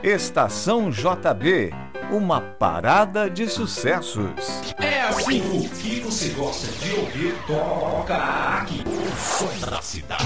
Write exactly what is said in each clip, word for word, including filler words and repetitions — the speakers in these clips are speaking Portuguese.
Estação J B, uma parada de sucessos. É assim o que você gosta de ouvir, toca aqui. O som da cidade.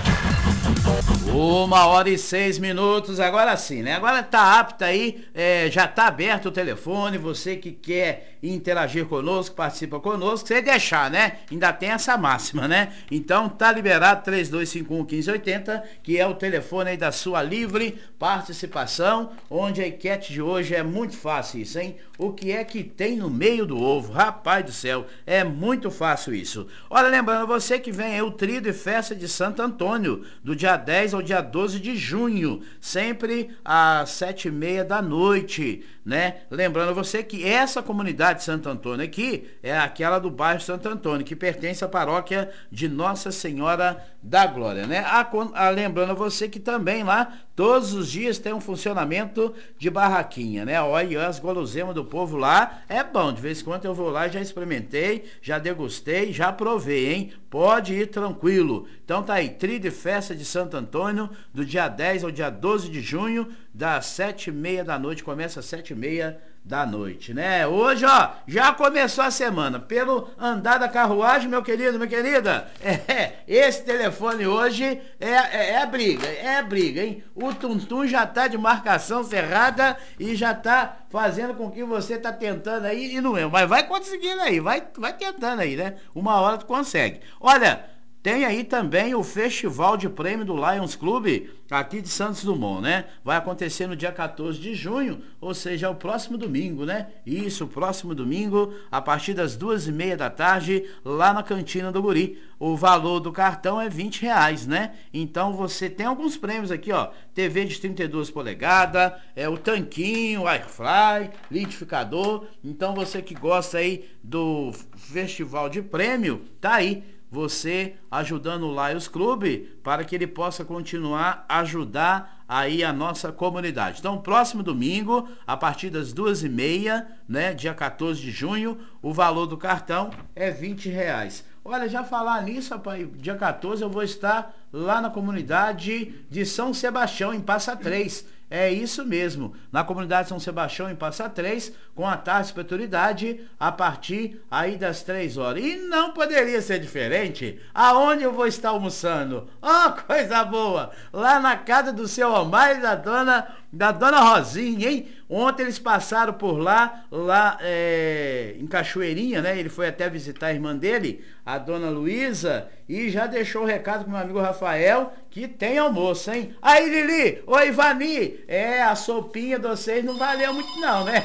Uma hora e seis minutos, agora sim, né? Agora tá apto aí, é, já tá aberto o telefone, você que quer interagir conosco, participa conosco, você deixar, né? Ainda tem essa máxima, né? Então tá liberado três dois cinco um, um cinco oito zero, que é o telefone aí da sua livre participação, onde a enquete de hoje é muito fácil isso, hein? O que é que tem no meio do ovo? Rapaz do céu, é muito fácil isso. Olha, lembrando você que vem aí o Tríduo e Festa de Santo Antônio, do dia dez ao dia doze de junho, sempre às sete e meia da noite, né? Lembrando você que essa comunidade de Santo Antônio aqui é aquela do bairro Santo Antônio, que pertence à paróquia de Nossa Senhora da Glória, né? A, a, lembrando você que também lá, todos os dias tem um funcionamento de barraquinha, né? Olha, as guloseimas do povo lá é bom, de vez em quando eu vou lá, já experimentei, já degustei, já provei, hein? Pode ir tranquilo. Então tá aí, Tríduo e Festa de Santo Antônio, do dia dez ao dia doze de junho, das sete e meia da noite, começa às sete e meia da noite, né? Hoje, ó, já começou a semana, pelo andar da carruagem, meu querido, minha querida, é, esse telefone hoje é, é, é briga, é briga, hein? O Tuntum já tá de marcação cerrada e já tá fazendo com que você tá tentando aí, e não é, mas vai conseguindo aí, vai, vai tentando aí, né? Uma hora tu consegue. Olha, tem aí também o Festival de Prêmio do Lions Clube, aqui de Santos Dumont, né? Vai acontecer no dia quatorze de junho, ou seja, o próximo domingo, né? Isso, o próximo domingo, a partir das duas e meia da tarde, lá na Cantina do Guri. O valor do cartão é vinte reais, né? Então você tem alguns prêmios aqui, ó. T V de trinta e duas polegadas, é o tanquinho, airfry, liquidificador. Então você que gosta aí do Festival de Prêmio, tá aí. Você ajudando o Lions Clube para que ele possa continuar a ajudar aí a nossa comunidade. Então, próximo domingo, a partir das duas e meia, né, dia quatorze de junho, o valor do cartão é vinte reais. Olha, já falar nisso, rapaz, dia quatorze eu vou estar lá na comunidade de São Sebastião, em Passa Três. É isso mesmo, na comunidade São Sebastião, em Passa Três, com a taxa de espiritualidade a partir aí das três horas. E não poderia ser diferente. Aonde eu vou estar almoçando? Oh, coisa boa! Lá na casa do seu Omar e da dona, da dona Rosinha, hein? Ontem eles passaram por lá, lá é, em Cachoeirinha, né? Ele foi até visitar a irmã dele, a dona Luísa, e já deixou o recado pro meu amigo Rafael, que tem almoço, hein? Aí, Lili, oi, Vani, é, a sopinha de vocês não valeu muito não, né?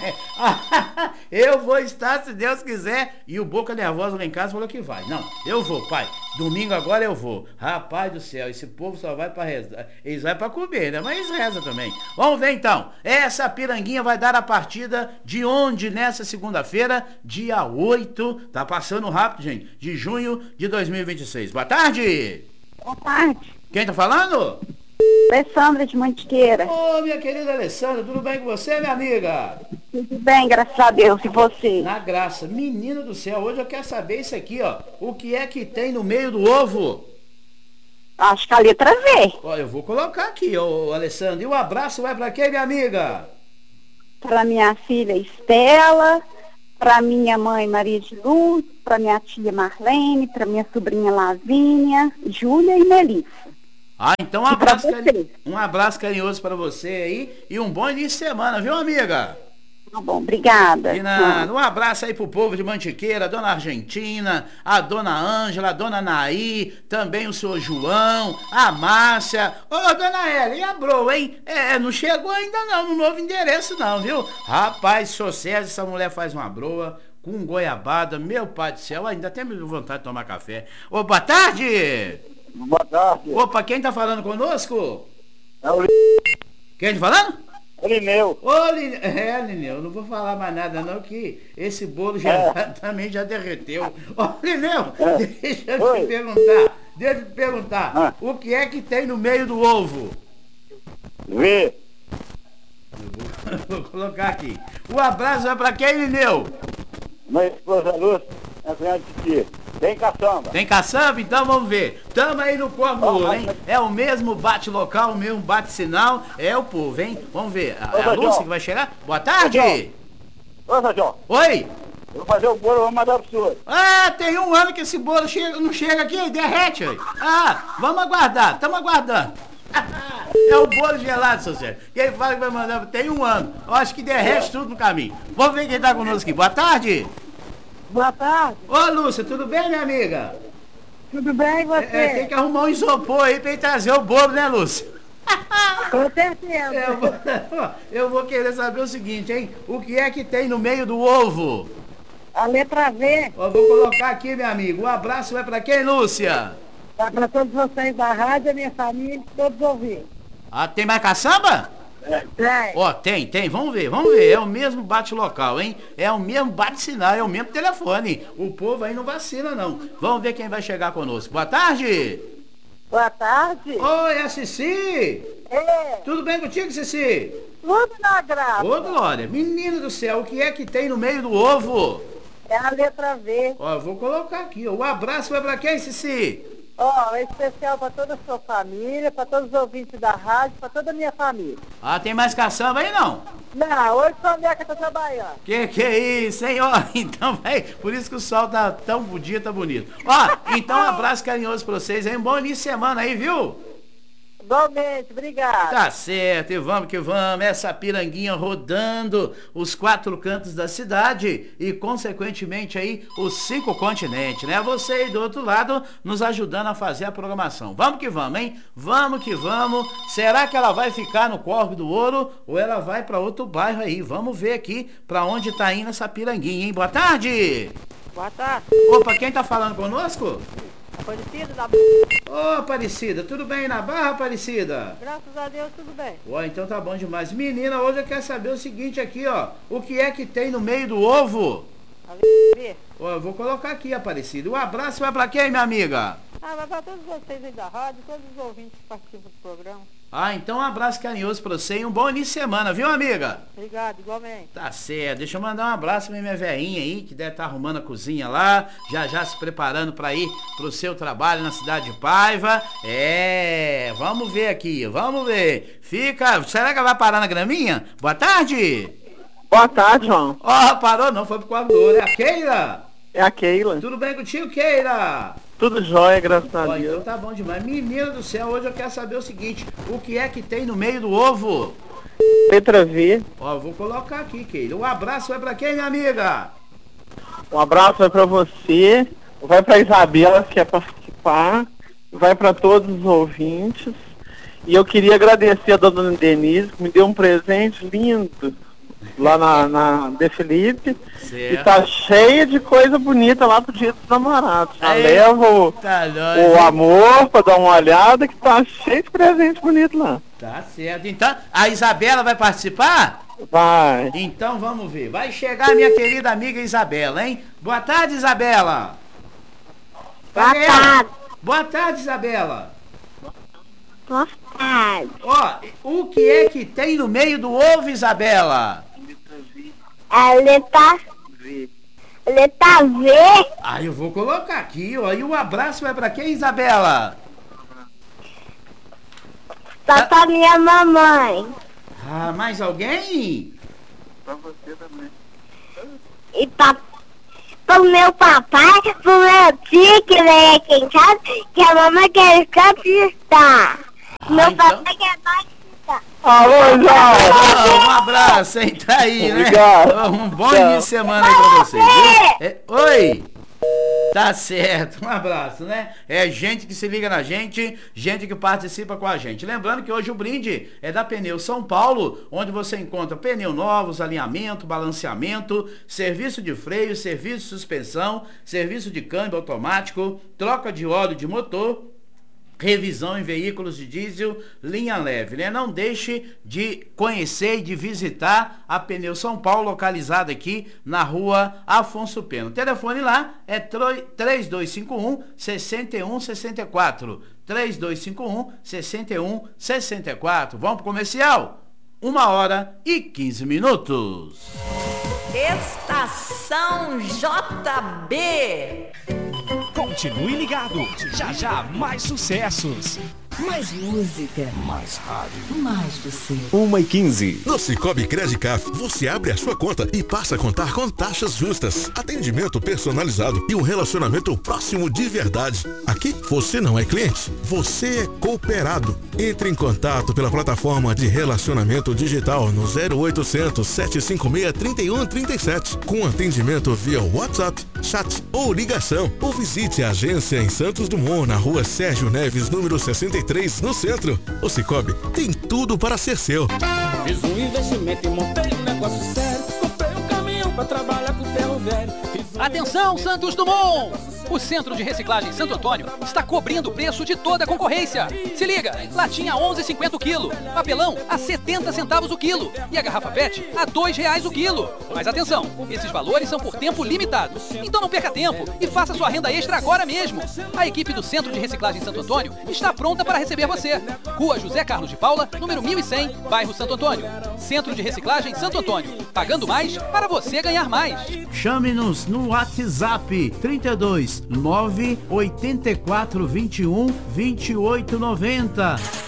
Eu vou estar, se Deus quiser, e o Boca Nervosa lá em casa falou que vai. Não, eu vou, pai, domingo agora eu vou. Rapaz do céu, esse povo só vai pra rezar, eles vão pra comer, né? Mas eles rezam também. Vamos ver então, essa piranguinha vai dar a partida de onde nessa segunda-feira, dia oito, tá passando rápido, gente, de junho de dois mil e vinte e seis. Boa tarde! Boa tarde. Quem tá falando? Alessandra de Mantiqueira. Ô, minha querida Alessandra, tudo bem com você, minha amiga? Tudo bem, graças a Deus. E você? Na graça. Menino do céu, hoje eu quero saber isso aqui, ó. O que é que tem no meio do ovo? Acho que a letra V. Ó, eu vou colocar aqui, ô, Alessandra. E o abraço vai pra quem, minha amiga? Para minha filha Estela, para minha mãe Maria de Luz, para minha tia Marlene, para minha sobrinha Lavínia, Júlia e Melissa. Ah, então um abraço, cari... um abraço carinhoso para você aí e um bom início de semana, viu, amiga? Tá bom, obrigada. E na... Um abraço aí pro povo de Mantiqueira, a dona Argentina, a dona Ângela, a dona Naí, também o senhor João, a Márcia. Ô, dona Ela, e a broa, hein? É, não chegou ainda não, no novo endereço não, viu? Rapaz, sucesso, essa mulher faz uma broa com goiabada, meu pai do céu, ainda até me deu vontade de tomar café. Ô, boa tarde! Boa tarde. Opa, quem tá falando conosco? É o Quem tá falando? Lineu. Ô, Lineu. É, Lineu, não vou falar mais nada não, que esse bolo já É. também já derreteu. Ô, Lineu, É. deixa eu Oi. te perguntar, deixa eu te perguntar, Ah. o que é que tem no meio do ovo? V. Eu vou, vou colocar aqui. O abraço é pra quem, Lineu? Minha esposa Lúcia, é cunhada de tia. Tem caçamba. Tem caçamba? Então vamos ver. Tamo aí no Corvo do Ó, Ouro, mas- hein? É o mesmo bate-local, o mesmo bate-sinal. É o povo, hein? Vamos ver. Ô, É a São Lúcia João. que vai chegar? Boa tarde! Ô, São João, Oi! eu vou fazer o bolo, eu vou mandar pro senhor. Ah, tem um ano que esse bolo chega, não chega aqui, derrete aí. Ah, vamos aguardar, estamos aguardando. É o bolo gelado, seu Sérgio. Quem fala que vai mandar, tem um ano. Eu acho que derrete tudo no caminho. Vamos ver quem tá conosco aqui. Boa tarde. Boa tarde, Ô, Lúcia, tudo bem, minha amiga? tudo bem e você? É, tem que arrumar um isopor aí pra ele trazer o bolo, né, Lúcia? Com certeza. Eu vou, eu vou querer saber o seguinte, hein? O que é que tem no meio do ovo? A letra V Ó, vou colocar aqui, meu amigo. Um abraço vai pra quem, Lúcia? é para todos vocês da rádio, a minha família, todos ouvintes. Ah, tem mais caçamba? Tem. Ó, tem, tem, vamos ver, vamos ver. É o mesmo bate-local, hein? É o mesmo bate-sinal, é o mesmo telefone. O povo aí não vacila, não. Vamos ver quem vai chegar conosco. Boa tarde! Boa tarde. Oi, é a Cici! É, Tudo bem contigo, Cici? tudo na graça. Ô, Glória, menino do céu, o que é que tem no meio do ovo? É a letra V. Ó, eu vou colocar aqui. O abraço vai pra quem, Cici? Ó, é especial para toda a sua família, para todos os ouvintes da rádio, para toda a minha família. Ah, tem mais caçamba aí, não? Não, hoje só a minha que tá trabalhando. Que que é isso, hein? Ó, então vai. Por isso que o sol tá tão bonito, tá bonito. Ó, então um abraço carinhoso pra vocês aí. Um bom início de semana aí, viu? Igualmente, obrigado. Tá certo, e vamos que vamos. Essa piranguinha rodando os quatro cantos da cidade e, consequentemente, aí os cinco continentes, né? Você aí do outro lado nos ajudando a fazer a programação. Vamos que vamos, hein? Vamos que vamos. Será que ela vai ficar no Corvo do Ouro ou ela vai pra outro bairro aí? Vamos ver aqui pra onde tá indo essa piranguinha, hein? Boa tarde! Boa tarde. Opa, quem tá falando conosco? Aparecida da... Ô, Aparecida, tudo bem na Barra, Aparecida? Graças a Deus, tudo bem. Ó, então tá bom demais. Menina, hoje eu quero saber o seguinte aqui, ó. O que é que tem no meio do ovo? A V. Ó, eu vou colocar aqui, Aparecida. Um abraço vai pra quem, minha amiga? Ah, vai para todos vocês aí da rádio, todos os ouvintes que participam do programa. Ah, então um abraço carinhoso pra você e um bom início de semana, viu, amiga? Obrigado, igualmente. Tá certo. Deixa eu mandar um abraço pra minha velhinha aí, que deve estar arrumando a cozinha lá, já já se preparando pra ir pro seu trabalho na cidade de Paiva. É, vamos ver aqui, vamos ver. Fica, será que ela vai parar na graminha? Boa tarde! Boa tarde, João. Ó, parou não, foi pro Corvo do Ouro. É a Keila? É a Keila. Tudo bem contigo, Keila? Tudo jóia, graças a Ó, Deus. então tá bom demais. Menina do céu, hoje eu quero saber o seguinte, o que é que tem no meio do ovo? Letra V. Ó, eu vou colocar aqui, Keila. Um abraço vai pra quem, minha amiga? Um abraço vai pra você. Vai pra Isabela, que quer participar. Vai pra todos os ouvintes. E eu queria agradecer a dona Denise, que me deu um presente lindo lá na, na De Felipe. E Certo. tá cheia de coisa bonita lá pro Dia dos Namorados. Já Aí, leva o, Tá o doido. amor pra dar uma olhada, que tá cheio de presente bonito lá. Tá certo. Então, a Isabela vai participar? Vai. Então vamos ver. Vai chegar minha querida amiga Isabela, hein? Boa tarde, Isabela. Boa Cadê tarde. ela? Boa tarde, Isabela. Boa tarde. Ó, o que é que tem no meio do ovo, Isabela? A letra... Letra V. Ah, eu vou colocar aqui, ó. E um abraço vai pra quem, Isabela? Tá pra minha mamãe. Ah, mais alguém? E pra... Pro meu papai, pro meu tio que vem aqui em casa, que a mamãe quer cantar. Meu então- papai quer mais cantar. Alô, João. Ah, um abraço, hein? Tá aí, né? Obrigado. Um bom Tchau. início de semana aí pra vocês, viu? É, oi! Tá certo, um abraço, né? É gente que se liga na gente, gente que participa com a gente. Lembrando que hoje o brinde é da Pneu São Paulo, onde você encontra pneu novos, alinhamento, balanceamento, serviço de freio, serviço de suspensão, serviço de câmbio automático, troca de óleo de motor, revisão em veículos de diesel, linha leve, né? Não deixe de conhecer e de visitar a Pneu São Paulo, localizada aqui na rua Afonso Pena. O telefone lá é três dois cinco um, seis um seis quatro. três dois cinco um, seis um seis quatro. Vamos pro comercial? Uma hora e quinze minutos. Estação J B. Continue ligado. Já já, mais sucessos. Mais música. Mais rádio. Mais você. uma e quinze. No Cicobi Credicaf, você abre a sua conta e passa a contar com taxas justas, atendimento personalizado e um relacionamento próximo de verdade. Aqui, você não é cliente, você é cooperado. Entre em contato pela plataforma de relacionamento digital no zero oitocentos, sete cinco seis, três um três sete, com atendimento via WhatsApp, chat ou ligação. Ou visite a agência em Santos Dumont, na rua Sérgio Neves, número sessenta e três, no centro. O Cicobi tem tudo para ser seu. Fiz um investimento e montei um negócio sério. Comprei um caminhão para trabalhar com ferro velho. Atenção, Santos Dumont! O Centro de Reciclagem Santo Antônio está cobrindo o preço de toda a concorrência. Se liga, latinha a onze reais e cinquenta centavos o quilo, papelão a setenta centavos o quilo e a garrafa P E T a dois reais o quilo. Mas atenção, esses valores são por tempo limitado. Então não perca tempo e faça sua renda extra agora mesmo. A equipe do Centro de Reciclagem Santo Antônio está pronta para receber você. Rua José Carlos de Paula, número mil e cem, bairro Santo Antônio. Centro de Reciclagem Santo Antônio. Pagando mais para você ganhar mais. Chame-nos no WhatsApp trinta e dois, nove oito quatro, vinte e um, vinte e oito, noventa.